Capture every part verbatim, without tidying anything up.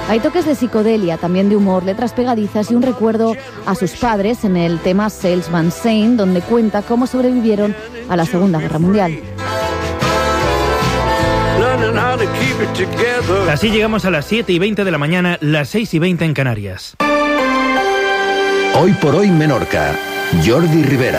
Hay toques de psicodelia, también de humor, letras pegadizas y un recuerdo a sus padres en el tema Salesman Saint, donde cuenta cómo sobrevivieron a la Segunda Guerra Mundial. Así llegamos a las siete y veinte de la mañana, las seis y veinte en Canarias. Hoy por hoy Menorca, Jordi Rivera.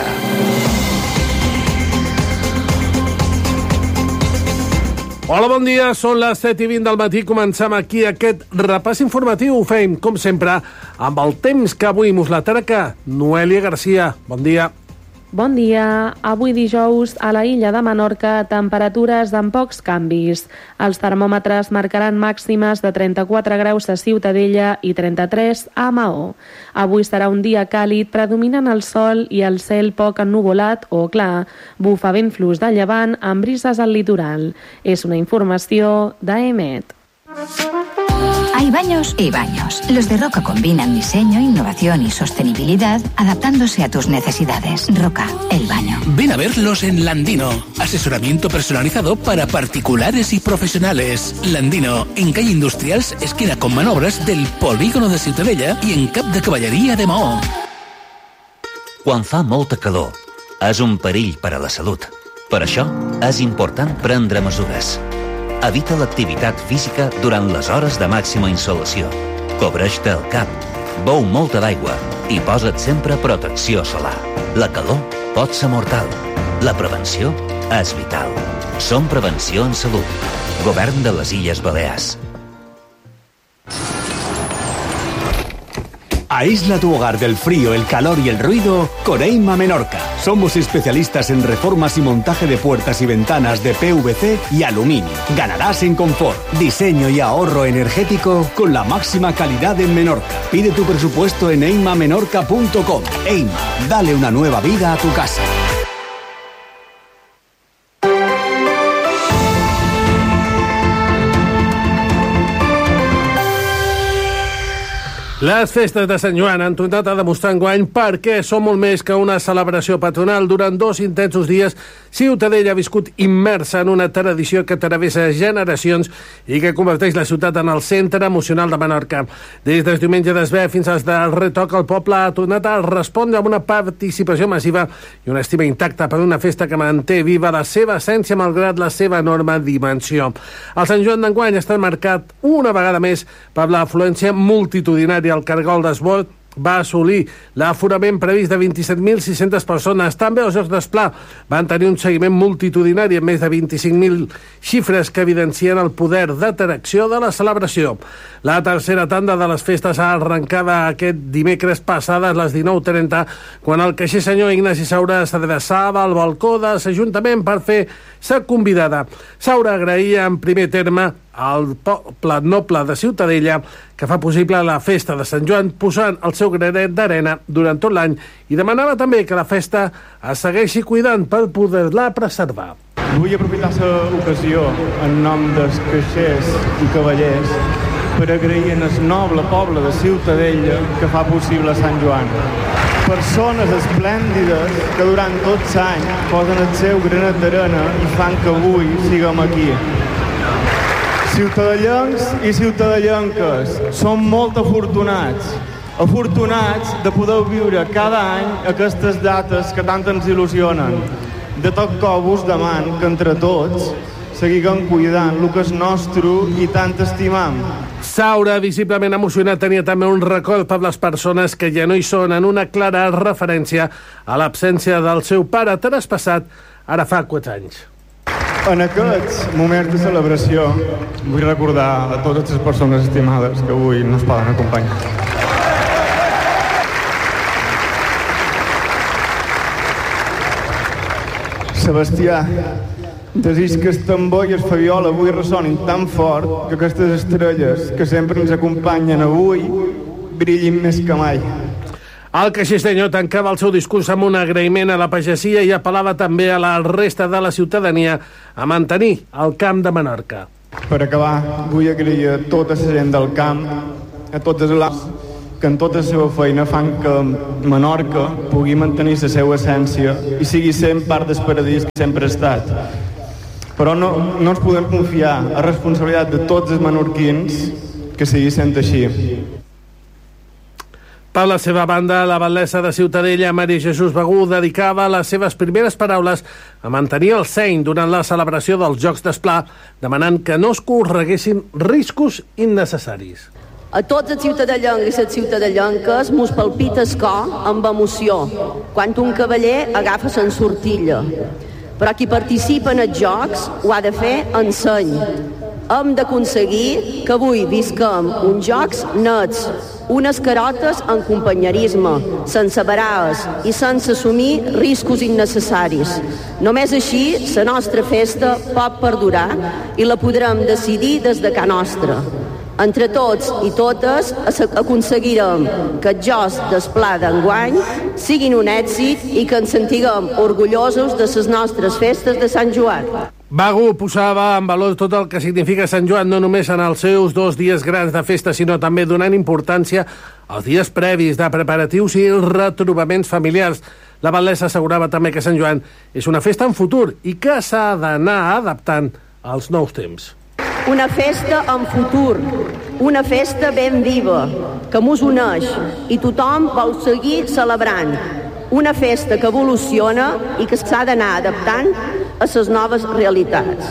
Hola, bon dia, són les set i vint del matí, comencem aquí aquest repàs informatiu, ho fem, com sempre, amb el temps que avui mos la traca Noelia Garcia. Bon dia. Bon dia. Avui dijous a la illa de Menorca temperatures amb pocs canvis. Els termòmetres marcaran màximes de trenta-quatre graus a Ciutadella i trenta-tres a Maó. Avui serà un dia càlid, predominant el sol i el cel poc ennuvolat o clar. Bufa vent fluix de llevant amb brises al litoral. És una informació d'Emet. Hay baños y baños. Los de Roca combinan diseño, innovación y sostenibilidad, adaptándose a tus necesidades. Roca, el baño. Ven a verlos en Landino. Asesoramiento personalizado para particulares y profesionales. Landino, en calle Industrials, esquina con manobras del polígono de Ciutadella i en Cap de Cavalleria de Maó. Quan fa molta calor, és un perill per a la salut. Per això, és important prendre mesures. Evita l'activitat física durant les hores de màxima insolació. Cobreix-te el cap, beu molta d'aigua i posa't sempre protecció solar. La calor pot ser mortal. La prevenció és vital. Som Prevenció en Salut. Govern de les Illes Balears. Aísla tu hogar del frío, el calor y el ruido con Eima Menorca. Somos especialistas en reformas y montaje de puertas y ventanas de P V C y aluminio. Ganarás en confort, diseño y ahorro energético con la máxima calidad en Menorca. Pide tu presupuesto en eima menorca punto com. Eima, dale una nueva vida a tu casa. Les festes de Sant Joan han tornat a demostrar enguany perquè són molt més que una celebració patronal. Durant dos intensos dies, Ciutadella ha viscut immersa en una tradició que travessa generacions i que converteix la ciutat en el centre emocional de Menorca. Des del diumenge d'Esver fins al darrer toc, el poble ha tornat a respondre amb una participació massiva i una estima intacta per una festa que manté viva la seva essència malgrat la seva enorme dimensió. El Sant Joan d'enguany està marcat una vegada més per l'afluència multitudinària. El Cargol d'Esbot va assolir l'aforament previst de vint-i-set mil sis-centes persones. També els Jocs d'Esplà van tenir un seguiment multitudinari amb més de vint-i-cinc mil xifres que evidencien el poder d'atracció de la celebració. La tercera tanda de les festes ha arrencada aquest dimecres passades a les dinou trenta, quan el caixer senyor Ignasi Saura s'adreçava al balcó de l'Ajuntament per fer sa convidada. Saura agraïa en primer terme al poble noble de Ciutadella que fa possible la festa de Sant Joan posant el seu granet d'arena durant tot l'any i demanava també que la festa es segueixi cuidant per poder-la preservar. Vull aprofitar l'ocasió en nom dels caixers i cavallers per agrair al noble poble de Ciutadella que fa possible Sant Joan. Persones esplèndides que durant tots anys posen el seu granet d'arena i fan que avui siguem aquí. Ciutadellencs i ciutadellenques, som molt afortunats, afortunats de poder viure cada any aquestes dates que tant ens il·lusionen. De tot cor vos deman que entre tots seguiguem cuidant el que és nostre i tant estimam. Saura, visiblement emocionat, tenia també un record per les persones que ja no hi són, en una clara referència a l'absència del seu pare traspassat ara fa quatre anys. En aquests moments de celebració vull recordar a totes les persones estimades que avui no es poden acompanyar. Sebastià, desig que el tambor i el fabiola avui ressonin tan fort que aquestes estrelles que sempre ens acompanyen avui brillin més que mai. El caixer senyor tancava el seu discurs amb un agraïment a la pagesia i apel·lava també a la resta de la ciutadania a mantenir el camp de Menorca. Per acabar, vull agrair a tota la gent del camp, a totes les que en tota la seva feina fan que Menorca pugui mantenir la seva essència i sigui sempre part del paradís que sempre ha estat. Però no, no ens podem confiar a responsabilitat de tots els menorquins que sigui sent així. Per la seva banda, la batllessa de Ciutadella, Maria Jesús Bagú, dedicava les seves primeres paraules a mantenir el seny durant la celebració dels Jocs d'Esplà, demanant que no es correguessin riscos innecessaris. A tots els ciutadellencs i les ciutadellenques mos palpita el cor amb emoció quan un cavaller agafa l'ensortilla. Però qui participa en els Jocs ho ha de fer en seny. Hem d'aconseguir que avui visquem uns Jocs nets, unes carotes en companyerisme, sense baraes i sense assumir riscos innecessaris. Només així la nostra festa pot perdurar i la podrem decidir des de casa nostra. Entre tots i totes aconseguirem que els Jocs d'Esplà d'enguany siguin un èxit i que ens sentiguem orgullosos de les nostres festes de Sant Joan. Bagú posava en valor tot el que significa Sant Joan, no només en els seus dos dies grans de festa, sinó també donant importància als dies previs de preparatius i retrobaments familiars. La batllessa assegurava també que Sant Joan és una festa en futur i que s'ha d'anar adaptant als nous temps. Una festa en futur, una festa ben viva, que mos uneix i tothom vol seguir celebrant. Una festa que evoluciona i que s'ha d'anar adaptant a les noves realitats.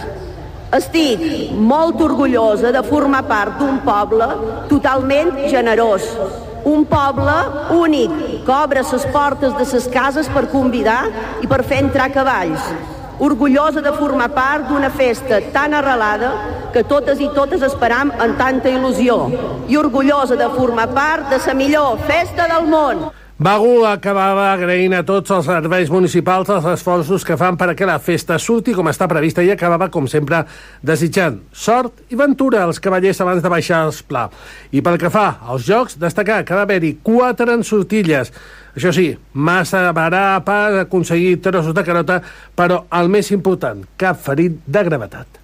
Estic molt orgullosa de formar part d'un poble totalment generós, un poble únic que obre les portes de les cases per convidar i per fer entrar cavalls. Orgullosa de formar part d'una festa tan arrelada que totes i totes esperam amb tanta il·lusió. I orgullosa de formar part de la millor festa del món. Bagú acabava agraint a tots els serveis municipals els esforços que fan per que la festa surti com està prevista i acabava, com sempre, desitjant sort i ventura als cavallers abans de baixar el pla. I pel que fa als Jocs, destacar que ha d'haver-hi quatre ensortilles. Això sí, massa barà per aconseguir trossos de carota, però el més important, cap ferit de gravetat.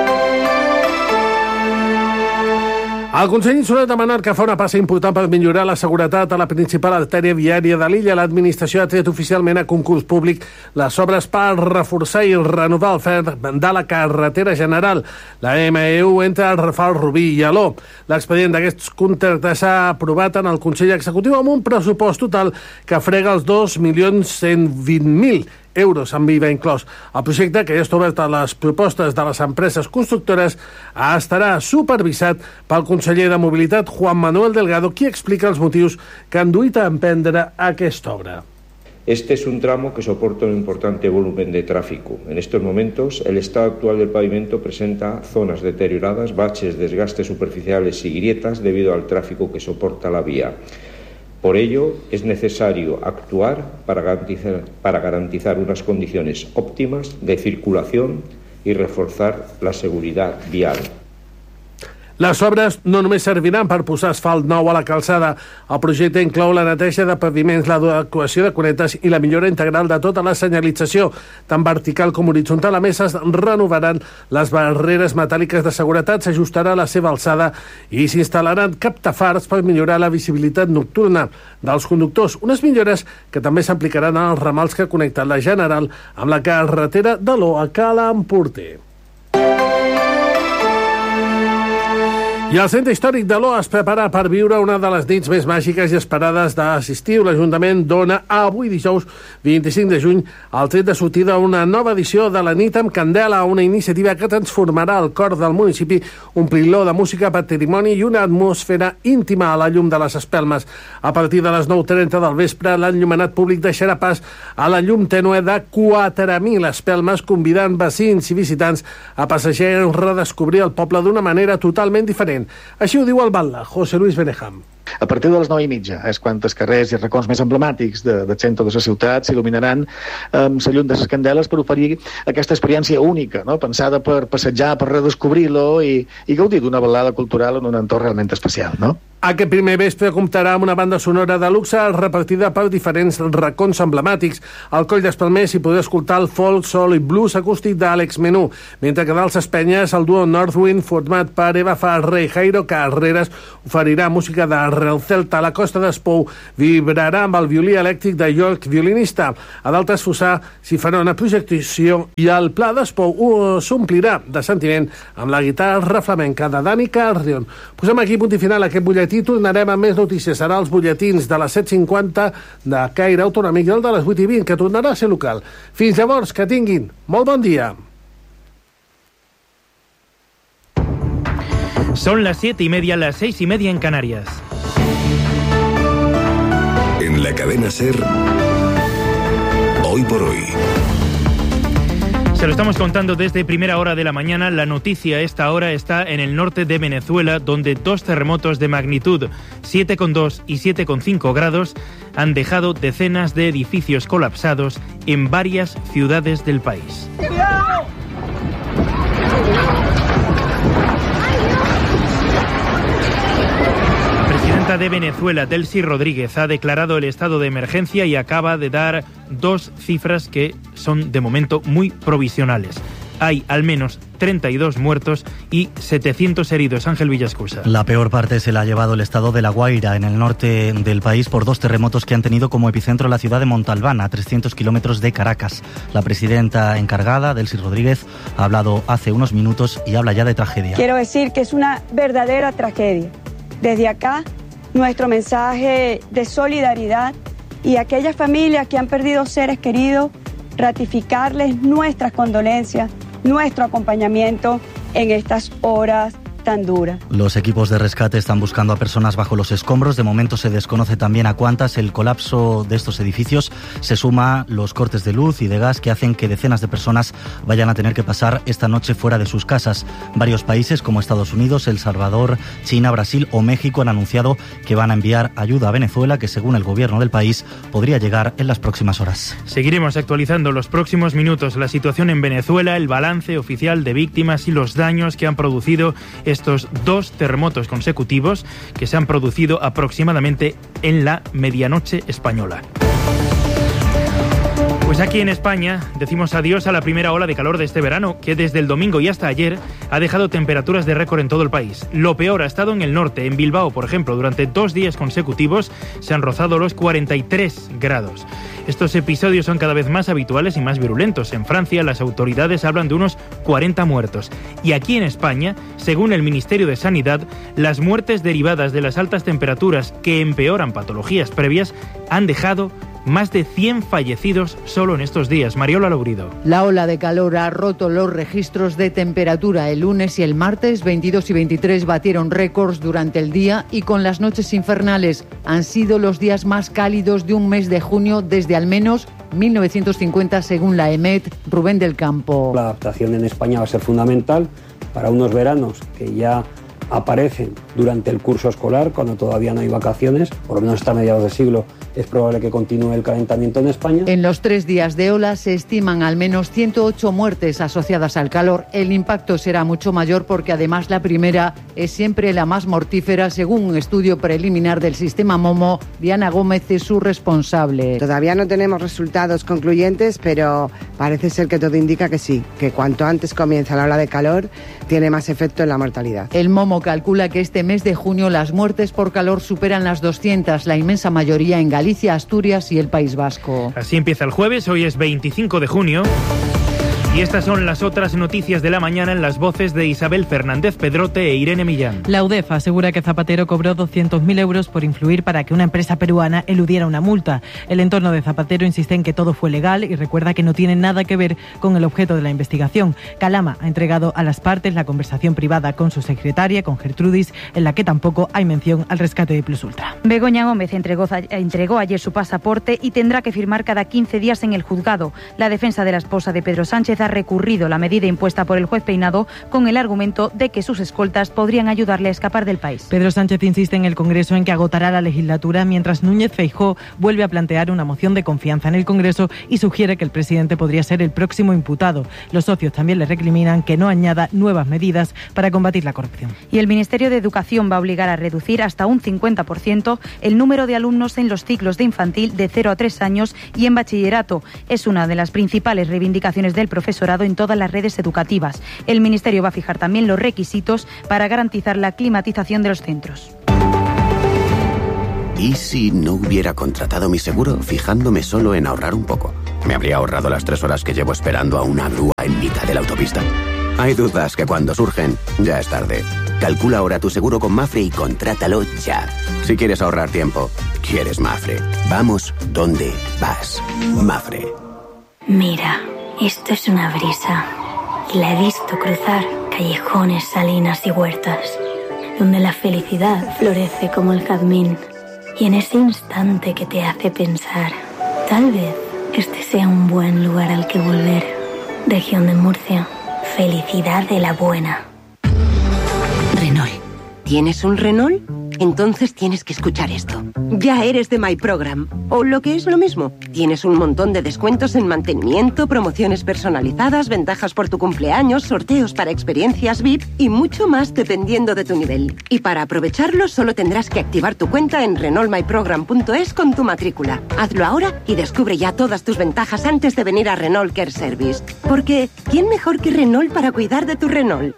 El Consell Insular de Menorca fa una passa important per millorar la seguretat a la principal artèria viària de l'illa. L'administració ha tret oficialment a concurs públic les obres per reforçar i renovar el fer de la carretera general, la M E U, entre Rafal, Rubí i Aló. L'expedient d'aquests contractes s'ha aprovat en el Consell Executiu amb un pressupost total que frega els dos milions cent vint mil euros amb I V A inclòs. El projecte, que ja està obert a les propostes de les empreses constructores, estarà supervisat pel conseller de Mobilitat, Juan Manuel Delgado, qui explica els motius que han duit a emprendre aquesta obra. Este es un tramo que soporta un importante volumen de tráfico. En estos momentos, el estado actual del pavimento presenta zonas deterioradas, baches, desgastes superficiales y grietas debido al tráfico que soporta la vía. Por ello, es necesario actuar para garantizar, para garantizar unas condiciones óptimas de circulación y reforzar la seguridad vial. Les obres no només serviran per posar asfalt nou a la calçada. El projecte inclou la neteja de paviments, l'adequació de cunetes i la millora integral de tota la senyalització, tant vertical com horitzontal. A més, es renovaran les barreres metàl·liques de seguretat, s'ajustarà la seva alçada i s'instal·laran captafars per millorar la visibilitat nocturna dels conductors. Unes millores que també s'aplicaran als ramals que connecten la General amb la carretera de l'O a Cala Emporter. I el Centre Històric de l'O es prepara per viure una de les nits més màgiques i esperades d'estiu. L'Ajuntament dona avui dijous vint-i-cinc de juny el tret de sortida a una nova edició de la Nit amb Candela, una iniciativa que transformarà el cor del municipi, omplint-lo de música, patrimoni i una atmosfera íntima a la llum de les espelmes. A partir de les nou trenta del vespre, l'enllumenat públic deixarà pas a la llum tènue de quatre mil espelmes, convidant vecins i visitants a passejar i redescobrir el poble d'una manera totalment diferent. Així ho diu el batlle, José Luis Benejam. A partir de les nou i mitja és quan els carrers i racons més emblemàtics de, del centre de la ciutat s'il·luminaran amb la llum de les candeles per oferir aquesta experiència única, no? Pensada per passejar, per redescobrir-lo i, i gaudir d'una balada cultural en un entorn realment especial, no? Aquest primer vespre comptarà amb una banda sonora de luxe repartida per diferents racons emblemàtics. Al Coll d'Espalmer s'hi podrà escoltar el folk, soul i blues acústic d'Àlex Menú, mentre que d'Alses Penyes el duo Northwind, format per Eva Farré i Jairo Carreras, oferirà música d'arrel celta. A la Costa d'Espou vibrarà amb el violí elèctric de York Violinista. A d'Altes Fossà s'hi farà una projecció i el Pla d'Espou s'omplirà de sentiment amb la guitarra flamenca de Dani Carrion. Posem aquí punt i final a aquest butlletí i tornarem amb més notícies. Serà els butlletins de les set cinquanta de Caire Autonòmic i el de les vuit i vint, que tornarà a ser local. Fins llavors, que tinguin molt bon dia. Son las siete y media, las seis y media en Canarias. En la cadena SER, Hoy por Hoy. Se lo estamos contando desde primera hora de la mañana. La noticia a esta hora está en el norte de Venezuela, donde dos terremotos de magnitud siete coma dos y siete coma cinco grados han dejado decenas de edificios colapsados en varias ciudades del país. La presidenta de Venezuela, Delcy Rodríguez, ha declarado el estado de emergencia y acaba de dar dos cifras que son de momento muy provisionales. Hay al menos treinta y dos muertos y setecientos heridos. Ángel Villascusa. La peor parte se la ha llevado el estado de La Guaira, en el norte del país, por dos terremotos que han tenido como epicentro la ciudad de Montalbán, a trescientos kilómetros de Caracas. La presidenta encargada, Delcy Rodríguez, ha hablado hace unos minutos y habla ya de tragedia. Quiero decir que es una verdadera tragedia. Desde acá, nuestro mensaje de solidaridad y a aquellas familias que han perdido seres queridos, ratificarles nuestras condolencias, nuestro acompañamiento en estas horas tan dura. Los equipos de rescate están buscando a personas bajo los escombros. De momento se desconoce también a cuántas. El colapso de estos edificios se suma los cortes de luz y de gas que hacen que decenas de personas vayan a tener que pasar esta noche fuera de sus casas. Varios países como Estados Unidos, El Salvador, China, Brasil o México han anunciado que van a enviar ayuda a Venezuela, que según el gobierno del país podría llegar en las próximas horas. Seguiremos actualizando los próximos minutos la situación en Venezuela, el balance oficial de víctimas y los daños que han producido estos dos terremotos consecutivos que se han producido aproximadamente en la medianoche española. Pues aquí en España decimos adiós a la primera ola de calor de este verano, que desde el domingo y hasta ayer ha dejado temperaturas de récord en todo el país. Lo peor ha estado en el norte. En Bilbao, por ejemplo, durante dos días consecutivos se han rozado los cuarenta y tres grados. Estos episodios son cada vez más habituales y más virulentos. En Francia, las autoridades hablan de unos cuarenta muertos. Y aquí en España, según el Ministerio de Sanidad, las muertes derivadas de las altas temperaturas que empeoran patologías previas han dejado más de cien fallecidos solo en estos días. Mariola Lourido. La ola de calor ha roto los registros de temperatura. El lunes y el martes, veintidós y veintitrés, batieron récords durante el día y con las noches infernales. Han sido los días más cálidos de un mes de junio desde al menos mil novecientos cincuenta, según la EMET. Rubén del Campo. La adaptación en España va a ser fundamental para unos veranos que ya aparecen durante el curso escolar, cuando todavía no hay vacaciones, por lo menos hasta mediados de siglo. Es probable que continúe el calentamiento en España. En los tres días de ola se estiman al menos ciento ocho muertes asociadas al calor. El impacto será mucho mayor porque además la primera es siempre la más mortífera, según un estudio preliminar del sistema Momo. Diana Gómez es su responsable. Todavía no tenemos resultados concluyentes, pero parece ser que todo indica que sí, que cuanto antes comienza la ola de calor, tiene más efecto en la mortalidad. El Momo calcula que este mes de junio las muertes por calor superan las doscientas, la inmensa mayoría en Galicia, Galicia, Asturias y el País Vasco. Así empieza el jueves, hoy es veinticinco de junio. Y estas son las otras noticias de la mañana en las voces de Isabel Fernández Pedrote e Irene Millán. La UDEF asegura que Zapatero cobró doscientos mil euros por influir para que una empresa peruana eludiera una multa. El entorno de Zapatero insiste en que todo fue legal y recuerda que no tiene nada que ver con el objeto de la investigación. Calama ha entregado a las partes la conversación privada con su secretaria, con Gertrudis, en la que tampoco hay mención al rescate de Plus Ultra. Begoña Gómez entregó, entregó ayer su pasaporte y tendrá que firmar cada quince días en el juzgado. La defensa de la esposa de Pedro Sánchez ha recurrido la medida impuesta por el juez Peinado con el argumento de que sus escoltas podrían ayudarle a escapar del país. Pedro Sánchez insiste en el Congreso en que agotará la legislatura, mientras Núñez Feijóo vuelve a plantear una moción de confianza en el Congreso y sugiere que el presidente podría ser el próximo imputado. Los socios también le recriminan que no añada nuevas medidas para combatir la corrupción. Y el Ministerio de Educación va a obligar a reducir hasta un cincuenta por ciento el número de alumnos en los ciclos de infantil de cero a tres años y en bachillerato. Es una de las principales reivindicaciones del profesorado en todas las redes educativas. El Ministerio va a fijar también los requisitos para garantizar la climatización de los centros. ¿Y si no hubiera contratado mi seguro fijándome solo en ahorrar un poco? ¿Me habría ahorrado las tres horas que llevo esperando a una grúa en mitad de la autopista? Hay dudas que cuando surgen ya es tarde. Calcula ahora tu seguro con Mafre y contrátalo ya. Si quieres ahorrar tiempo, quieres Mafre. Vamos donde vas. Mafre. Mira, esto es una brisa. La he visto cruzar callejones, salinas y huertas, donde la felicidad florece como el jazmín. Y en ese instante que te hace pensar, tal vez este sea un buen lugar al que volver. Región de Murcia. Felicidad de la buena. Renault. ¿Tienes un Renault? Entonces tienes que escuchar esto. Ya eres de My Program. O lo que es lo mismo. Tienes un montón de descuentos en mantenimiento, promociones personalizadas, ventajas por tu cumpleaños, sorteos para experiencias V I P y mucho más dependiendo de tu nivel. Y para aprovecharlo solo tendrás que activar tu cuenta en renault my program punto es con tu matrícula. Hazlo ahora y descubre ya todas tus ventajas antes de venir a Renault Care Service. Porque ¿quién mejor que Renault para cuidar de tu Renault?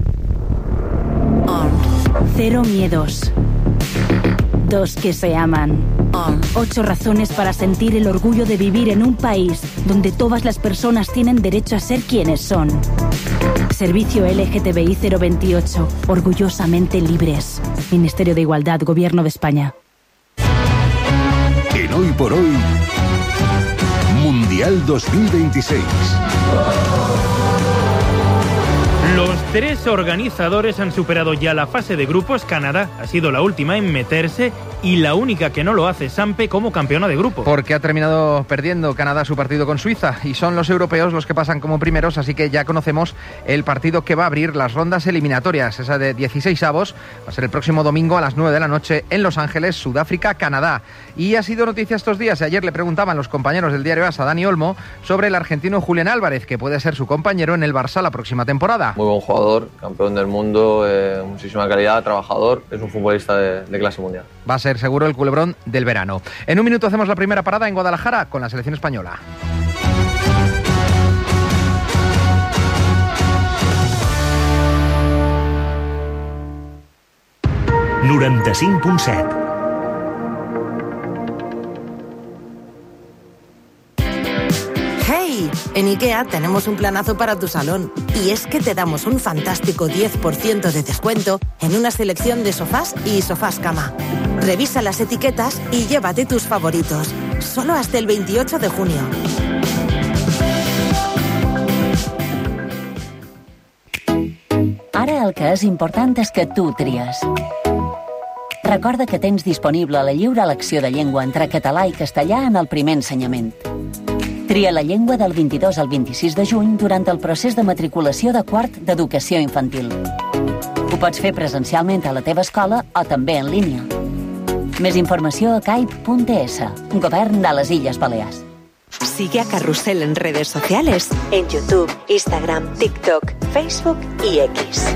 Cero miedos. Dos que se aman. Ocho razones para sentir el orgullo de vivir en un país donde todas las personas tienen derecho a ser quienes son. Servicio L G T B I cero veintiocho. Orgullosamente libres. Ministerio de Igualdad, Gobierno de España. En Hoy por Hoy, Mundial dos mil veintiséis. Los tres organizadores han superado ya la fase de grupos. Canadá ha sido la última en meterse y la única que no lo hace, Sampe, como campeona de grupo. Porque ha terminado perdiendo Canadá su partido con Suiza y son los europeos los que pasan como primeros, así que ya conocemos el partido que va a abrir las rondas eliminatorias. Esa de dieciséis avos va a ser el próximo domingo a las nueve de la noche en Los Ángeles, Sudáfrica, Canadá. Y ha sido noticia estos días, y ayer le preguntaban los compañeros del diario AS a Dani Olmo sobre el argentino Julián Álvarez, que puede ser su compañero en el Barça la próxima temporada. Muy buen jugador, campeón del mundo, eh, muchísima calidad, trabajador, es un futbolista de, de clase mundial. Va a ser seguro el culebrón del verano. En un minuto hacemos la primera parada en Guadalajara con la selección española. noranta-cinc punt set. ¡Hey! En IKEA tenemos un planazo para tu salón. Y es que te damos un fantástico diez por ciento de descuento en una selección de sofás y sofás cama. Revisa las etiquetas y llévate tus favoritos. Solo hasta el veintiocho de junio. Ara el que és important és que tu tries. Recorda que tens disponible la lliure elecció de llengua entre català i castellà en el primer ensenyament. Tria la llengua del vint-i-dos al vint-i-sis de juny durant el procés de matriculació de quart d'educació infantil. Ho pots fer presencialment a la teva escola o també en línia. Més informació a caip punt es, Govern de les Illes Balears. Sigue a Carrusel en redes sociales, en YouTube, Instagram, TikTok, Facebook y X.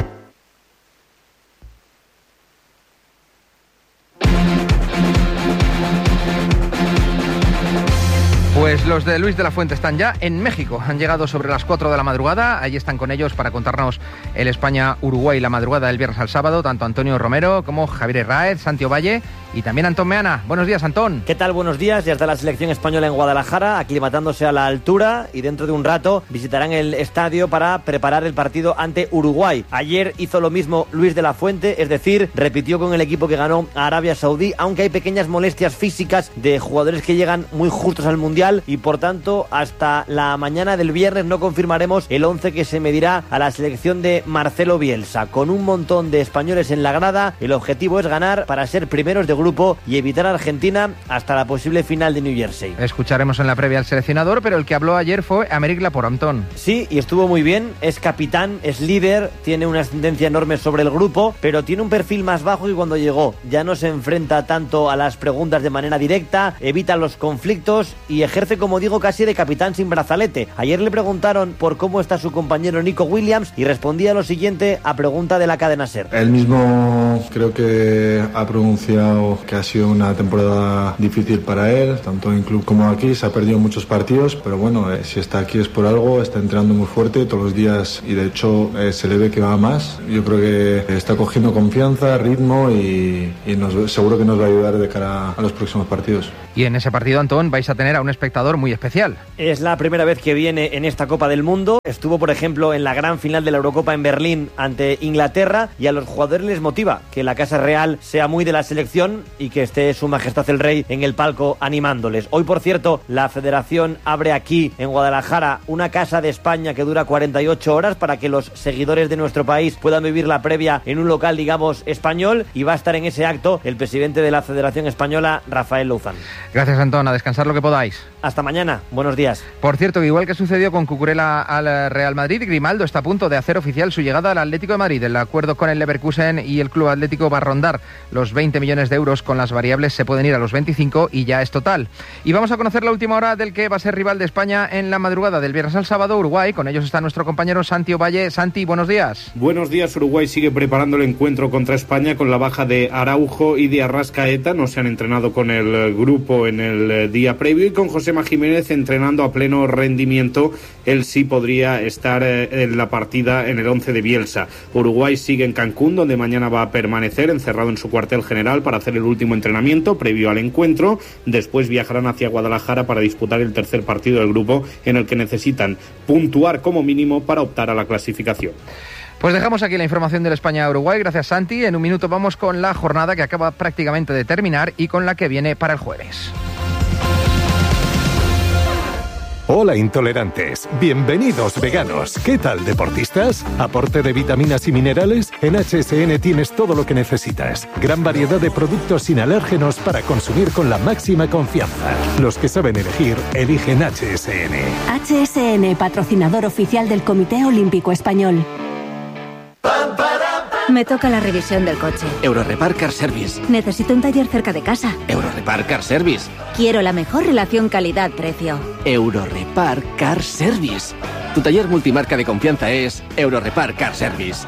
Pues los de Luis de la Fuente están ya en México. Han llegado sobre las cuatro de la madrugada. Allí están con ellos para contarnos el España-Uruguay la madrugada del viernes al sábado. Tanto Antonio Romero como Javier Herráez, Santi Ovalle y también Antón Meana. Buenos días, Antón. ¿Qué tal? Buenos días. Ya está la selección española en Guadalajara, aclimatándose a la altura, y dentro de un rato visitarán el estadio para preparar el partido ante Uruguay. Ayer hizo lo mismo Luis de la Fuente, es decir, repitió con el equipo que ganó a Arabia Saudí, aunque hay pequeñas molestias físicas de jugadores que llegan muy justos al Mundial y Por tanto, hasta la mañana del viernes no confirmaremos el once que se medirá a la selección de Marcelo Bielsa. Con un montón de españoles en la grada, el objetivo es ganar para ser primeros de grupo y evitar a Argentina hasta la posible final de New Jersey. Escucharemos en la previa al seleccionador, pero el que habló ayer fue Aymeric Laporte, Antón. Sí, y estuvo muy bien, es capitán, es líder, tiene una ascendencia enorme sobre el grupo, pero tiene un perfil más bajo que cuando llegó. Ya no se enfrenta tanto a las preguntas de manera directa, evita los conflictos y ejerce, como digo, casi de capitán sin brazalete. Ayer le preguntaron por cómo está su compañero Nico Williams y respondía lo siguiente a pregunta de la cadena SER. Él mismo creo que ha pronunciado que ha sido una temporada difícil para él, tanto en club como aquí. Se ha perdido muchos partidos, pero bueno, eh, si está aquí es por algo, está entrenando muy fuerte todos los días y de hecho eh, se le ve que va más. Yo creo que está cogiendo confianza, ritmo y, y nos, seguro que nos va a ayudar de cara a los próximos partidos. Y en ese partido, Antón, vais a tener a un espectador muy especial. Es la primera vez que viene en esta Copa del Mundo. Estuvo, por ejemplo, en la gran final de la Eurocopa en Berlín ante Inglaterra y a los jugadores les motiva que la Casa Real sea muy de la selección y que esté Su Majestad el Rey en el palco animándoles. Hoy, por cierto, la Federación abre aquí, en Guadalajara, una Casa de España que dura cuarenta y ocho horas para que los seguidores de nuestro país puedan vivir la previa en un local, digamos, español, y va a estar en ese acto el presidente de la Federación Española, Rafael Louzán. Gracias, Antón. A descansar lo que podáis. Hasta mañana. Buenos días. Por cierto, que igual que sucedió con Cucurella al Real Madrid, Grimaldo está a punto de hacer oficial su llegada al Atlético de Madrid. El acuerdo con el Leverkusen y el Club Atlético va a rondar los veinte millones de euros. Con las variables se pueden ir a los veinticinco y ya es total. Y vamos a conocer la última hora del que va a ser rival de España en la madrugada del viernes al sábado, Uruguay. Con ellos está nuestro compañero Santi Ovalle. Santi, buenos días. Buenos días. Uruguay sigue preparando el encuentro contra España con la baja de Araujo y de Arrascaeta. No se han entrenado con el grupo en el día previo y con Josema Jiménez entrenando a pleno rendimiento. Él sí podría estar en la partida en el once de Bielsa. Uruguay sigue en Cancún, donde mañana va a permanecer encerrado en su cuartel general para hacer el último entrenamiento previo al encuentro. Después viajarán hacia Guadalajara para disputar el tercer partido del grupo, en el que necesitan puntuar como mínimo para optar a la clasificación. Pues dejamos aquí la información del España-Uruguay. Gracias, Santi. En un minuto vamos con la jornada que acaba prácticamente de terminar y con la que viene para el jueves. Hola intolerantes, bienvenidos veganos. ¿Qué tal deportistas? ¿Aporte de vitaminas y minerales? En H S N tienes todo lo que necesitas. Gran variedad de productos sin alérgenos para consumir con la máxima confianza. Los que saben elegir, eligen H S N. H S N, patrocinador oficial del Comité Olímpico Español. Me toca la revisión del coche. Eurorepar Car Service. Necesito un taller cerca de casa. Eurorepar Car Service. Quiero la mejor relación calidad-precio. Eurorepar Car Service. Tu taller multimarca de confianza es Eurorepar Car Service.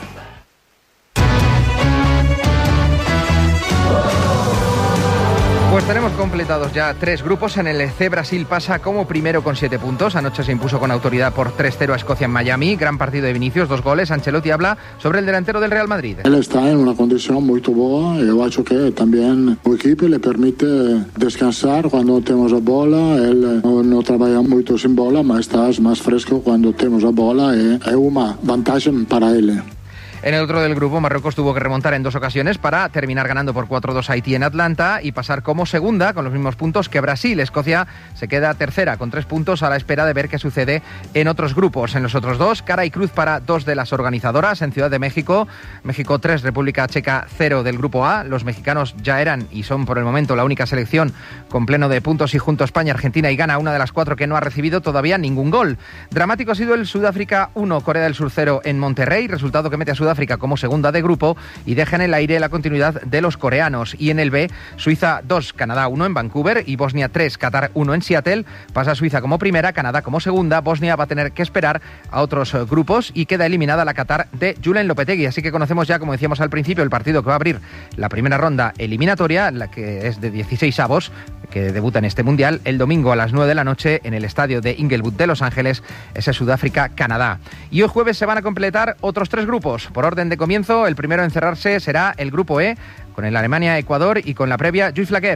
Pues tenemos completados ya tres grupos. En el C, Brasil pasa como primero con siete puntos. Anoche se impuso con autoridad por tres cero a Escocia en Miami. Gran partido de Vinicius, dos goles. Ancelotti habla sobre el delantero del Real Madrid. Él está en una condición muy buena. Yo creo que también el equipo le permite descansar cuando tenemos la bola. Él no, no trabaja mucho sin bola, pero está más fresco cuando tenemos la bola. Y es una ventaja para él. En el otro del grupo, Marruecos tuvo que remontar en dos ocasiones para terminar ganando por cuatro dos a Haití en Atlanta y pasar como segunda con los mismos puntos que Brasil. Escocia se queda tercera con tres puntos a la espera de ver qué sucede en otros grupos. En los otros dos, cara y cruz para dos de las organizadoras. En Ciudad de México, México tres, República Checa cero del grupo A. Los mexicanos ya eran y son por el momento la única selección con pleno de puntos y junto a España, Argentina y Ghana, una de las cuatro que no ha recibido todavía ningún gol. Dramático ha sido el Sudáfrica uno, Corea del Sur cero en Monterrey, resultado que mete a Sudáfrica África como segunda de grupo y deja en el aire la continuidad de los coreanos. Y en el B, Suiza dos, Canadá uno en Vancouver y Bosnia tres, Qatar uno en Seattle. Pasa Suiza como primera, Canadá como segunda. Bosnia va a tener que esperar a otros grupos y queda eliminada la Qatar de Julen Lopetegui. Así que conocemos ya, como decíamos al principio, el partido que va a abrir la primera ronda eliminatoria, la que es de dieciséis avos, que debuta en este Mundial el domingo a las nueve de la noche en el estadio de Inglewood de Los Ángeles, ese Sudáfrica-Canadá. Y hoy jueves se van a completar otros tres grupos. Por orden de comienzo, el primero en cerrarse será el grupo E, con el Alemania-Ecuador y con la previa Lluís Flaquer.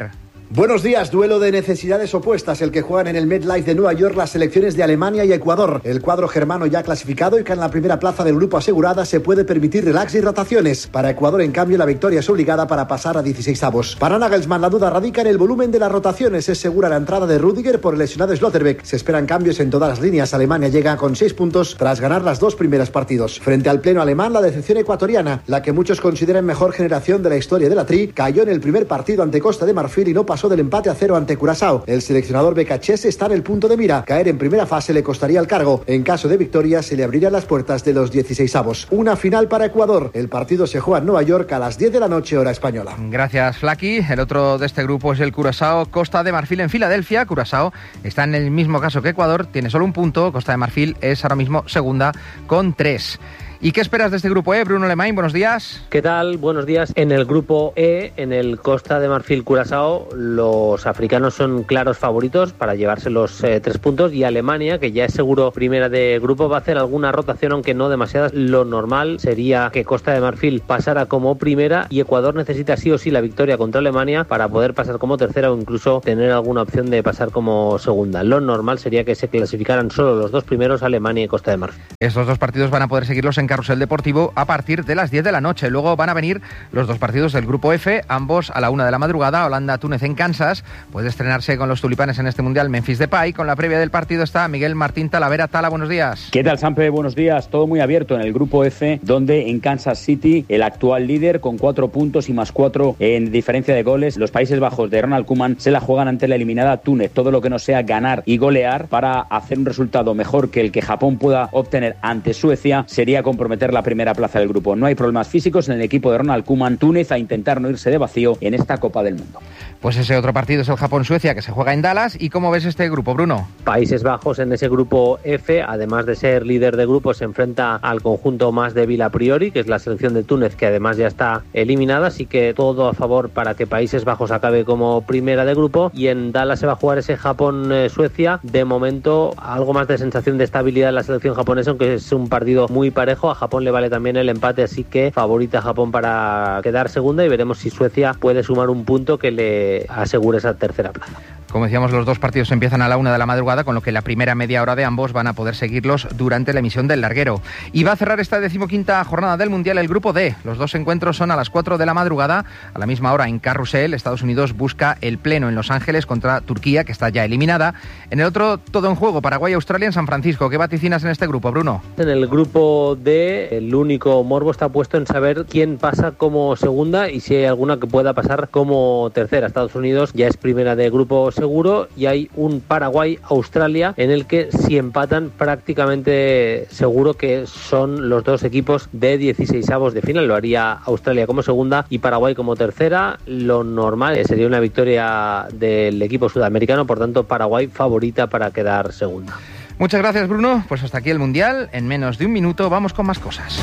Buenos días, duelo de necesidades opuestas, el que juegan en el MetLife de Nueva York las selecciones de Alemania y Ecuador. El cuadro germano ya clasificado y que en la primera plaza del grupo asegurada se puede permitir relax y rotaciones. Para Ecuador, en cambio, la victoria es obligada para pasar a dieciseisavos. Para Nagelsmann, la duda radica en el volumen de las rotaciones. Es segura la entrada de Rüdiger por el lesionado Slotterbeck. Se esperan cambios en todas las líneas. Alemania llega con seis puntos tras ganar las dos primeras partidos. Frente al pleno alemán, la decepción ecuatoriana, la que muchos consideran mejor generación de la historia de la Tri, cayó en el primer partido ante Costa de Marfil y no pasó del empate a cero ante Curazao. El seleccionador becachese está en el punto de mira. Caer en primera fase le costaría el cargo. En caso de victoria se le abrirían las puertas de los dieciseisavos. Una final para Ecuador. El partido se juega en Nueva York a las diez de la noche, hora española. Gracias, Flaky. El otro de este grupo es el Curazao. Costa de Marfil en Filadelfia. Curazao está en el mismo caso que Ecuador. Tiene solo un punto. Costa de Marfil es ahora mismo segunda con tres. ¿Y qué esperas de este grupo E? Bruno Lemain, buenos días. ¿Qué tal? Buenos días. En el grupo E, en el Costa de Marfil Curazao, los africanos son claros favoritos para llevarse los eh, tres puntos, y Alemania, que ya es seguro primera de grupo, va a hacer alguna rotación, aunque no demasiadas. Lo normal sería que Costa de Marfil pasara como primera y Ecuador necesita sí o sí la victoria contra Alemania para poder pasar como tercera o incluso tener alguna opción de pasar como segunda. Lo normal sería que se clasificaran solo los dos primeros, Alemania y Costa de Marfil. Estos dos partidos van a poder seguirlos en Carrusel Deportivo a partir de las diez de la noche. Luego van a venir los dos partidos del grupo F, ambos a la una de la madrugada. Holanda-Túnez en Kansas. Puede estrenarse con los tulipanes en este mundial Memphis Depay. Con la previa del partido está Miguel Martín Talavera. Tala, buenos días. ¿Qué tal, Sampe? Buenos días. Todo muy abierto en el grupo F, donde en Kansas City, el actual líder con cuatro puntos y más cuatro en diferencia de goles, los Países Bajos de Ronald Koeman se la juegan ante la eliminada Túnez. Todo lo que no sea ganar y golear para hacer un resultado mejor que el que Japón pueda obtener ante Suecia sería comprometer la primera plaza del grupo. No hay problemas físicos en el equipo de Ronald Koeman. Túnez a intentar no irse de vacío en esta Copa del Mundo. Pues ese otro partido es el Japón-Suecia, que se juega en Dallas. ¿Y cómo ves este grupo, Bruno? Países Bajos en ese grupo F, además de ser líder de grupo, se enfrenta al conjunto más débil a priori, que es la selección de Túnez, que además ya está eliminada, así que todo a favor para que Países Bajos acabe como primera de grupo. Y en Dallas se va a jugar ese Japón-Suecia. De momento, algo más de sensación de estabilidad en la selección japonesa, aunque es un partido muy parejo. A Japón le vale también el empate, así que favorita Japón para quedar segunda, y veremos si Suecia puede sumar un punto que le asegure esa tercera plaza. Como decíamos, los dos partidos empiezan a la una de la madrugada, con lo que la primera media hora de ambos van a poder seguirlos durante la emisión del larguero. Y va a cerrar esta decimoquinta jornada del Mundial el grupo D. Los dos encuentros son a las cuatro de la madrugada. A la misma hora en Carrusel, Estados Unidos busca el pleno en Los Ángeles contra Turquía, que está ya eliminada. En el otro, todo en juego, Paraguay-Australia en San Francisco. ¿Qué vaticinas en este grupo, Bruno? En el grupo D, el único morbo está puesto en saber quién pasa como segunda y si hay alguna que pueda pasar como tercera. Estados Unidos ya es primera de grupo seguro, y hay un Paraguay-Australia en el que si empatan prácticamente seguro que son los dos equipos de dieciseisavos de final. Lo haría Australia como segunda y Paraguay como tercera. Lo normal sería una victoria del equipo sudamericano, por tanto Paraguay favorita para quedar segunda. Muchas gracias, Bruno. Pues hasta aquí el Mundial. En menos de un minuto vamos con más cosas.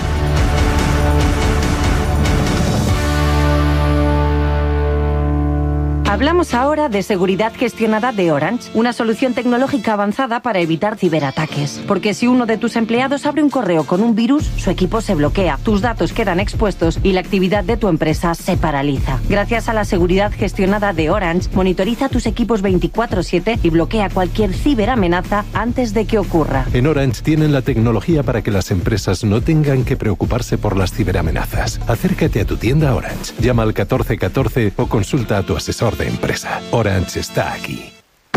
Hablamos ahora de seguridad gestionada de Orange, una solución tecnológica avanzada para evitar ciberataques. Porque si uno de tus empleados abre un correo con un virus, su equipo se bloquea, tus datos quedan expuestos y la actividad de tu empresa se paraliza. Gracias a la seguridad gestionada de Orange, monitoriza tus equipos veinticuatro siete y bloquea cualquier ciberamenaza antes de que ocurra. En Orange tienen la tecnología para que las empresas no tengan que preocuparse por las ciberamenazas. Acércate a tu tienda Orange, llama al catorce catorce o consulta a tu asesor de empresa. Orange está aquí.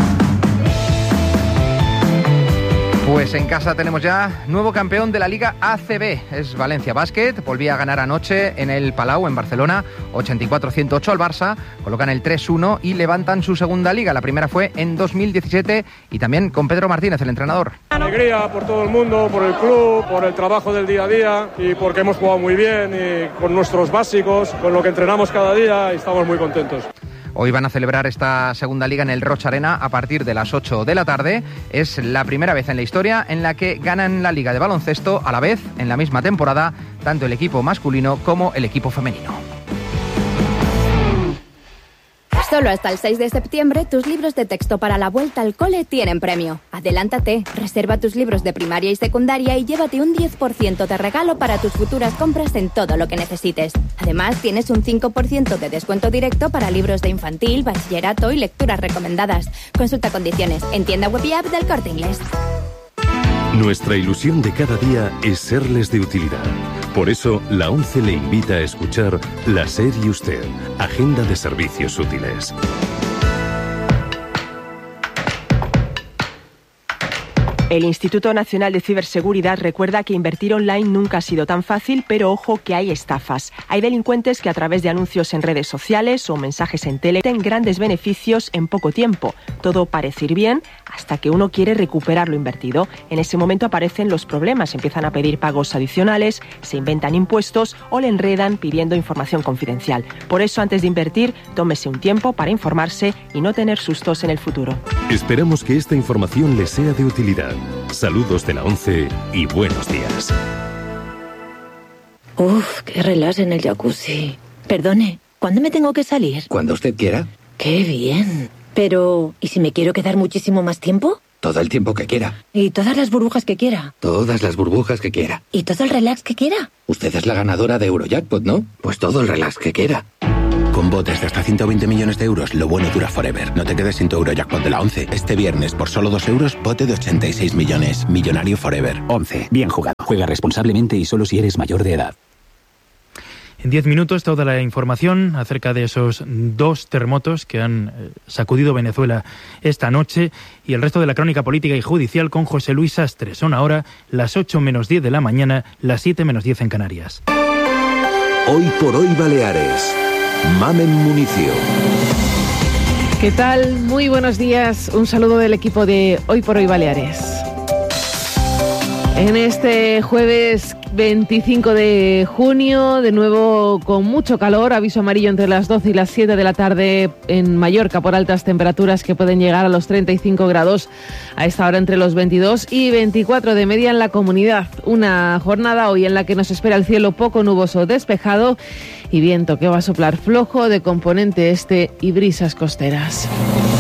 Pues en casa tenemos ya nuevo campeón de la Liga A C B. Es Valencia Basket. Volvía a ganar anoche en el Palau, en Barcelona, ochenta y cuatro a ciento ocho al Barça. Colocan el tres uno y levantan su segunda liga. La primera fue en dos mil diecisiete y también con Pedro Martínez, el entrenador. Alegría por todo el mundo, por el club, por el trabajo del día a día y porque hemos jugado muy bien y con nuestros básicos, con lo que entrenamos cada día, y estamos muy contentos. Hoy van a celebrar esta segunda liga en el Roch Arena a partir de las ocho de la tarde. Es la primera vez en la historia en la que ganan la liga de baloncesto a la vez, en la misma temporada, tanto el equipo masculino como el equipo femenino. Solo hasta el seis de septiembre, tus libros de texto para la vuelta al cole tienen premio. Adelántate, reserva tus libros de primaria y secundaria y llévate un diez por ciento de regalo para tus futuras compras en todo lo que necesites. Además, tienes un cinco por ciento de descuento directo para libros de infantil, bachillerato y lecturas recomendadas. Consulta condiciones en tienda web y app del Corte Inglés. Nuestra ilusión de cada día es serles de utilidad. Por eso, la ONCE le invita a escuchar La SER y Usted, Agenda de Servicios Útiles. El Instituto Nacional de Ciberseguridad recuerda que invertir online nunca ha sido tan fácil, pero ojo que hay estafas. Hay delincuentes que a través de anuncios en redes sociales o mensajes en tele tienen grandes beneficios en poco tiempo. Todo parece ir bien hasta que uno quiere recuperar lo invertido. En ese momento aparecen los problemas, empiezan a pedir pagos adicionales, se inventan impuestos o le enredan pidiendo información confidencial. Por eso, antes de invertir, tómese un tiempo para informarse y no tener sustos en el futuro. Esperamos que esta información les sea de utilidad. Saludos de la ONCE y buenos días. Uf, qué relax en el jacuzzi. Perdone, ¿cuándo me tengo que salir? Cuando usted quiera. Qué bien. Pero, ¿y si me quiero quedar muchísimo más tiempo? Todo el tiempo que quiera. ¿Y todas las burbujas que quiera? Todas las burbujas que quiera. ¿Y todo el relax que quiera? Usted es la ganadora de Eurojackpot, ¿no? Pues todo el relax que quiera. Con botes de hasta ciento veinte millones de euros, lo bueno dura forever. No te quedes sin tu Eurojackpot de la ONCE. Este viernes, por solo dos euros, bote de ochenta y seis millones. Millonario forever. ONCE. Bien jugado. Juega responsablemente y solo si eres mayor de edad. En diez minutos toda la información acerca de esos dos terremotos que han sacudido Venezuela esta noche y el resto de la crónica política y judicial con José Luis Sastre. Son ahora las ocho menos diez de la mañana, las siete menos diez en Canarias. Hoy por hoy Baleares. Mamen Municio. ¿Qué tal? Muy buenos días. Un saludo del equipo de Hoy por Hoy Baleares. En este jueves veinticinco de junio, de nuevo con mucho calor, aviso amarillo entre las doce y las siete de la tarde en Mallorca por altas temperaturas que pueden llegar a los treinta y cinco grados, a esta hora entre los veintidós y veinticuatro de media en la comunidad. Una jornada hoy en la que nos espera el cielo poco nuboso despejado y viento que va a soplar flojo de componente este y brisas costeras.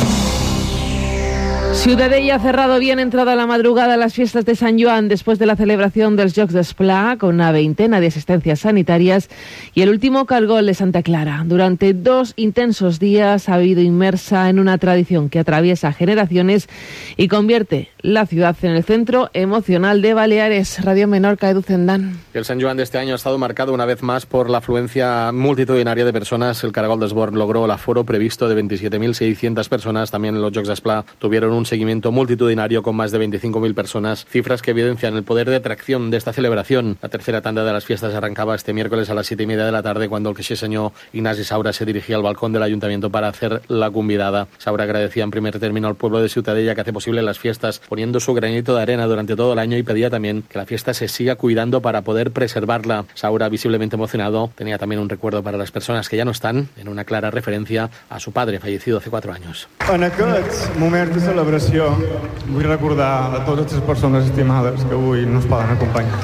Ciutadella ha cerrado bien entrada la madrugada las fiestas de Sant Joan después de la celebración dels Jocs d'Esplà con una veintena de asistencias sanitarias y el último cargol de Santa Clara. Durante dos intensos días ha vivido inmersa en una tradición que atraviesa generaciones y convierte la ciudad en el centro emocional de Baleares. Radio Menorca, Edu Zendán. El Sant Joan de este año ha estado marcado una vez más por la afluencia multitudinaria de personas. El cargol d'Esbord logró el aforo previsto de veintisiete mil seiscientas personas. También los Jocs d'Esplà tuvieron un seguimiento multitudinario con más de veinticinco mil personas, cifras que evidencian el poder de atracción de esta celebración. La tercera tanda de las fiestas arrancaba este miércoles a las siete y media de la tarde cuando el queixer senyor Ignasi Saura se dirigía al balcón del ayuntamiento para hacer la convidada. Saura agradecía en primer término al pueblo de Ciutadella que hace posible las fiestas poniendo su granito de arena durante todo el año y pedía también que la fiesta se siga cuidando para poder preservarla. Saura, visiblemente emocionado, tenía también un recuerdo para las personas que ya no están, en una clara referencia a su padre fallecido hace cuatro años. En aquests moments de celebració vull recordar a totes les persones estimades que avui no ens poden acompanyar.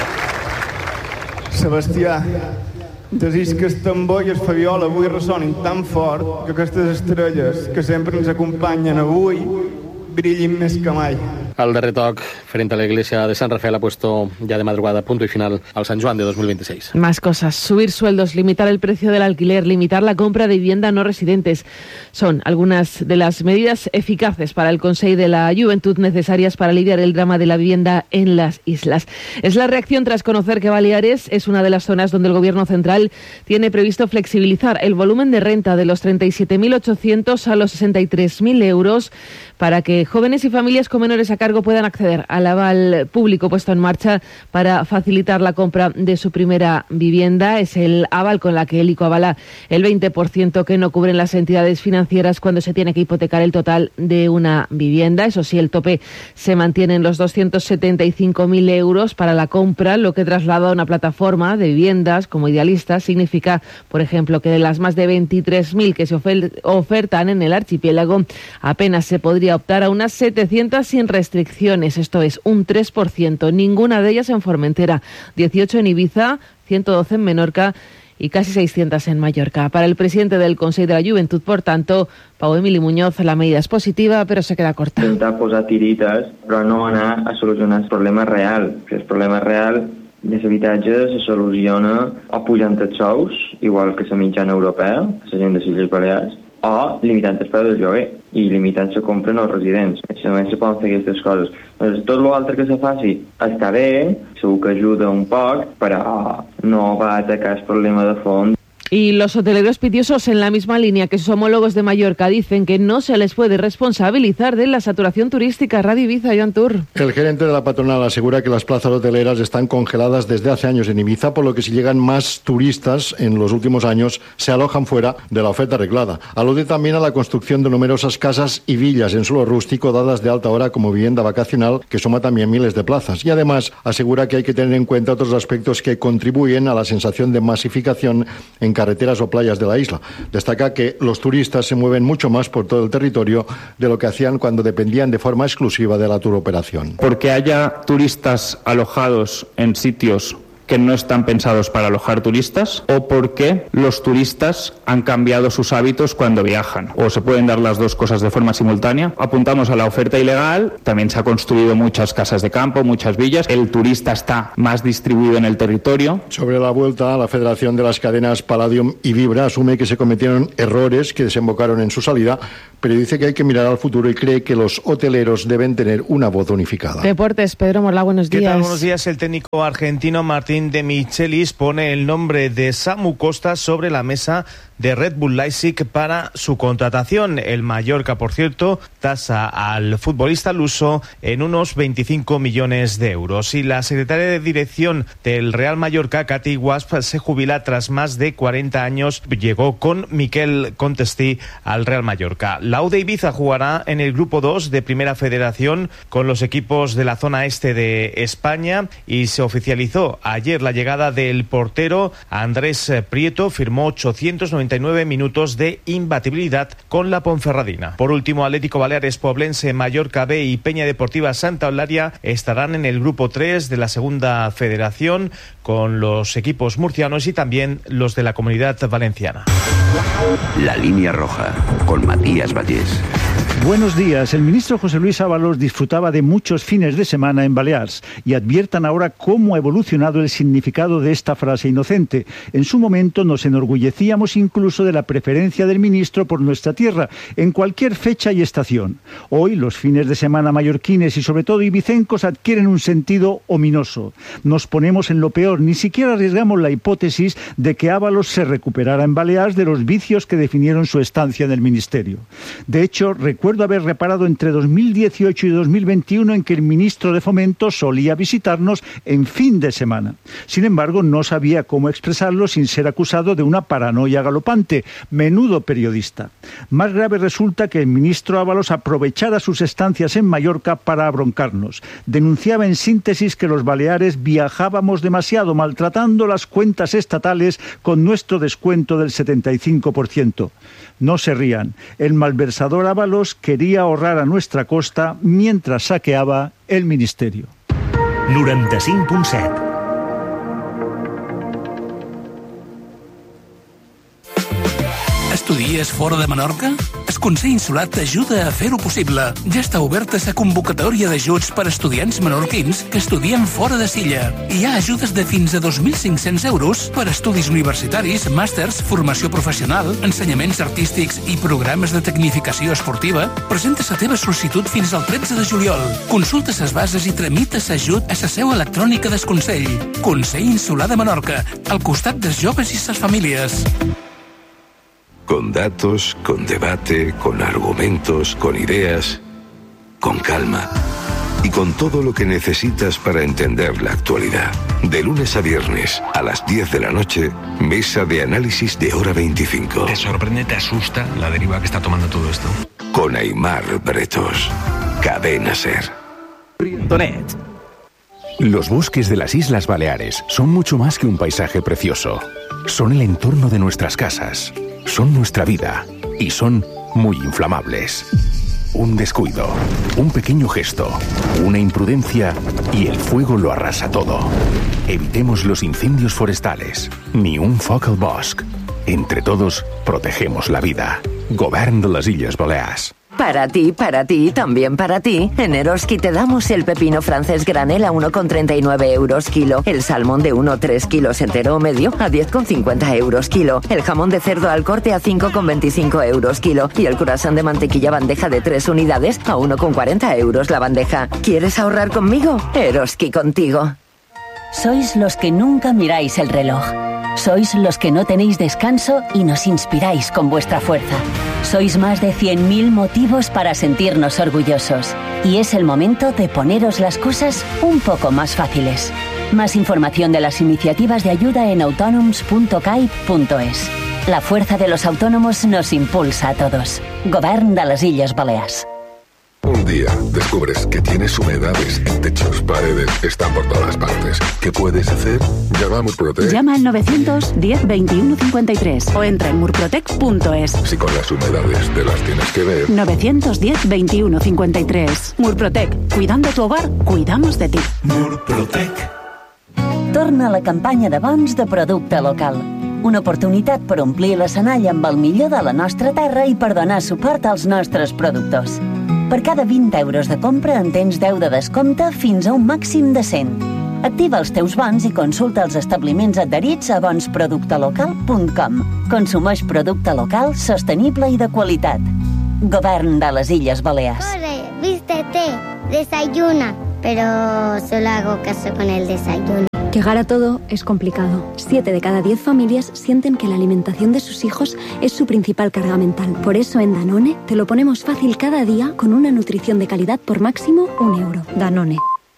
Sebastià, desig que el tambor i el Fabiola avui ressonin tan fort que aquestes estrelles que sempre ens acompanyen avui brillin més que mai. Al de retoc, frente a la iglesia de San Rafael, ha puesto ya de madrugada punto y final al San Joan de dos mil veintiséis. Más cosas. Subir sueldos, limitar el precio del alquiler, limitar la compra de vivienda no residentes. Son algunas de las medidas eficaces para el Consell de la Juventud necesarias para aliviar el drama de la vivienda en las islas. Es la reacción tras conocer que Baleares es una de las zonas donde el Gobierno central tiene previsto flexibilizar el volumen de renta de los treinta y siete mil ochocientos a los sesenta y tres mil euros para que jóvenes y familias con menores a cargo puedan acceder al aval público puesto en marcha para facilitar la compra de su primera vivienda. Es el aval con la que el ICO avala el veinte por ciento que no cubren las entidades financieras cuando se tiene que hipotecar el total de una vivienda. Eso sí, el tope se mantiene en los doscientos setenta y cinco mil euros para la compra, lo que traslada a una plataforma de viviendas como Idealista significa, por ejemplo, que de las más de veintitrés mil que se ofertan en el archipiélago, apenas se podría optar a unas setecientas sin restricciones, esto es un tres por ciento, ninguna de ellas en Formentera, dieciocho en Ibiza, ciento doce en Menorca y casi seiscientas en Mallorca. Para el presidente del Consell de la Joventut, por tanto, Pau Emili Muñoz, la medida es positiva, pero se queda corta. Intentar posar tirites, però no anar a solucionar el problema real. Si el problema real dels habitatges se soluciona o pujant els sous, igual que la mitjana europea, la gent de les Illes Balears, o limitant el preu del lloguer i limitant la compra als residents. Així només se poden fer aquestes coses. Doncs tot l'altre que se faci està bé, segur que ajuda un poc, però no va atacar el problema de fons. Y los hoteleros pitiosos, en la misma línea que sus homólogos de Mallorca, dicen que no se les puede responsabilizar de la saturación turística. Radio Ibiza, Joan Tur. El gerente de la patronal asegura que las plazas hoteleras están congeladas desde hace años en Ibiza, por lo que si llegan más turistas en los últimos años, se alojan fuera de la oferta arreglada. Alude también a la construcción de numerosas casas y villas en suelo rústico dadas de alta hora como vivienda vacacional, que suma también miles de plazas. Y además asegura que hay que tener en cuenta otros aspectos que contribuyen a la sensación de masificación en carreteras o playas de la isla. Destaca que los turistas se mueven mucho más por todo el territorio de lo que hacían cuando dependían de forma exclusiva de la turoperación. Porque haya turistas alojados en sitios que no están pensados para alojar turistas, o porque los turistas han cambiado sus hábitos cuando viajan, o se pueden dar las dos cosas de forma simultánea. Apuntamos a la oferta ilegal, también se han construido muchas casas de campo, muchas villas, el turista está más distribuido en el territorio. Sobre la vuelta, la Federación de las Cadenas Palladium y Vibra asume que se cometieron errores que desembocaron en su salida, pero dice que hay que mirar al futuro y cree que los hoteleros deben tener una voz unificada. Deportes, Pedro Morla, buenos días. ¿Qué tal? Buenos días. El técnico argentino Martín de Michelis pone el nombre de Samu Costa sobre la mesa de Red Bull Leipzig para su contratación. El Mallorca, por cierto, tasa al futbolista luso en unos veinticinco millones de euros. Y la secretaria de dirección del Real Mallorca, Katy Wasp, se jubila tras más de cuarenta años. Llegó con Miquel Contestí al Real Mallorca. La U de Ibiza jugará en el grupo dos de Primera Federación con los equipos de la zona este de España y se oficializó ayer la llegada del portero Andrés Prieto. Firmó ochocientos noventa y nueve minutos de imbatibilidad con la Ponferradina. Por último, Atlético Baleares, Poblense, Mallorca B y Peña Deportiva Santa Eulalia estarán en el grupo tres de la Segunda Federación con los equipos murcianos y también los de la Comunidad Valenciana. La línea roja, con Matías Vallés. Buenos días. El ministro José Luis Ábalos disfrutaba de muchos fines de semana en Baleares y adviertan ahora cómo ha evolucionado el significado de esta frase inocente. En su momento nos enorgullecíamos incluso de la preferencia del ministro por nuestra tierra, en cualquier fecha y estación. Hoy los fines de semana mallorquines y sobre todo ibicencos adquieren un sentido ominoso. Nos ponemos en lo peor, ni siquiera arriesgamos la hipótesis de que Ábalos se recuperara en Baleares de los vicios que definieron su estancia en el ministerio. De hecho, recuerdo haber reparado entre dos mil dieciocho y dos mil veintiuno en que el ministro de Fomento solía visitarnos en fin de semana. Sin embargo, no sabía cómo expresarlo sin ser acusado de una paranoia galopante. Menudo periodista. Más grave resulta que el ministro Ábalos aprovechara sus estancias en Mallorca para abroncarnos. Denunciaba en síntesis que los baleares viajábamos demasiado, maltratando las cuentas estatales con nuestro descuento del setenta y cinco por ciento. No se rían. El malversador Ábalos quería ahorrar a nuestra costa mientras saqueaba el ministerio. noranta-cinc punt set. Estudies fora de Menorca? El Consell Insular t'ajuda a fer-ho possible. Ja està oberta la convocatòria d'ajuts per a estudiants menorquins que estudien fora de Silla. Hi ha ajudes de fins a dos mil cinc-cents euros per a estudis universitaris, màsters, formació professional, ensenyaments artístics i programes de tecnificació esportiva. Presenta la teva sol·licitud fins al tretze de juliol. Consulta les bases i tramita l'ajut a la seu electrònica del Consell. Consell Insular de Menorca, al costat dels joves i les famílies. Con datos, con debate, con argumentos, con ideas, con calma y con todo lo que necesitas para entender la actualidad. De lunes a viernes a las diez de la noche, mesa de análisis de Hora veinticinco. ¿Te sorprende, te asusta la deriva que está tomando todo esto? Con Aimar Bretos. Cadena SER. Los bosques de las Islas Baleares son mucho más que un paisaje precioso. Son el entorno de nuestras casas, son nuestra vida y son muy inflamables. Un descuido, un pequeño gesto, una imprudencia y el fuego lo arrasa todo. Evitemos los incendios forestales, ni un foc al bosc. Entre todos, protegemos la vida. Govern de las Illes Balears. Para ti, para ti, también para ti, en Eroski te damos el pepino francés granel a uno con treinta y nueve euros kilo, el salmón de uno a tres kilos entero o medio a diez con cincuenta euros kilo, el jamón de cerdo al corte a cinco con veinticinco euros kilo y el croissant de mantequilla bandeja de tres unidades a uno con cuarenta euros la bandeja. ¿Quieres ahorrar conmigo? Eroski contigo. Sois los que nunca miráis el reloj. Sois los que no tenéis descanso y nos inspiráis con vuestra fuerza. Sois más de cien mil motivos para sentirnos orgullosos. Y es el momento de poneros las cosas un poco más fáciles. Más información de las iniciativas de ayuda en autonoms punto caib punto es. La fuerza de los autónomos nos impulsa a todos. Govern de les Illes Balears. Un día descubres que tienes humedades en techos, paredes, están por todas partes. ¿Qué puedes hacer? Llama a Murprotec. Llama al novecientos diez veintiuno cincuenta y tres o entra en murprotec punto es. Si con las humedades te las tienes que ver. novecientos diez veintiuno cincuenta y tres. Murprotec. Cuidando tu hogar, cuidamos de ti. Murprotec. Torna la campanya de bons de producte local. Una oportunitat per omplir l'escenari amb el millor de la nostra terra i per donar suport als nostres productors. Per cada vint euros de compra en tens deu de descompte fins a un màxim de cent. Activa els teus bons i consulta els establiments adherits a bons producte local punt com. Consumeix producte local, sostenible i de qualitat. Govern de les Illes Balears. Corre, vístete, desayuna. Pero solo hago caso con el desayuno. Llegar a todo es complicado. Siete de cada diez familias sienten que la alimentación de sus hijos es su principal carga mental. Por eso en Danone te lo ponemos fácil cada día con una nutrición de calidad por máximo un euro. Danone.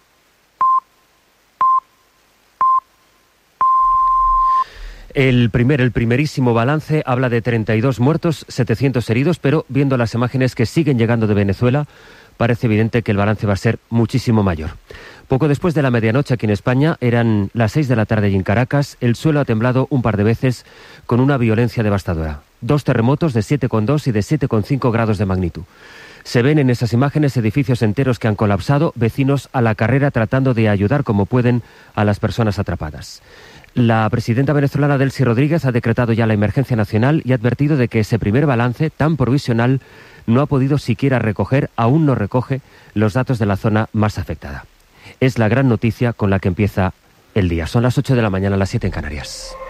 El primer, el primerísimo balance habla de treinta y dos muertos, setecientos heridos, pero viendo las imágenes que siguen llegando de Venezuela, parece evidente que el balance va a ser muchísimo mayor. Poco después de la medianoche aquí en España, eran las seis de la tarde y en Caracas, el suelo ha temblado un par de veces con una violencia devastadora. Dos terremotos de siete coma dos y de siete coma cinco grados de magnitud. Se ven en esas imágenes edificios enteros que han colapsado, vecinos a la carrera tratando de ayudar como pueden a las personas atrapadas. La presidenta venezolana Delcy Rodríguez ha decretado ya la emergencia nacional y ha advertido de que ese primer balance tan provisional no ha podido siquiera recoger, aún no recoge, los datos de la zona más afectada. Es la gran noticia con la que empieza el día. Son las ocho de la mañana, las siete en Canarias.